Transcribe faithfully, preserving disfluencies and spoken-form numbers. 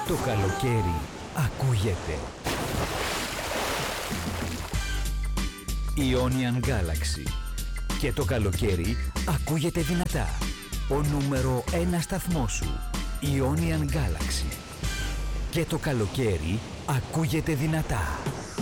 Το καλοκαίρι ακούγεται. Ionian Galaxy. Και το καλοκαίρι ακούγεται δυνατά. Ο νούμερο ένα σταθμός σου. Ionian Galaxy. Και το καλοκαίρι ακούγεται δυνατά.